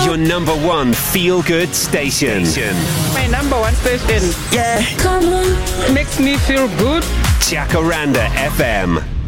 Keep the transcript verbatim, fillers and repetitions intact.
Your number one feel-good station. My number one station. Yeah. Come on. Makes me feel good. Jacaranda F M.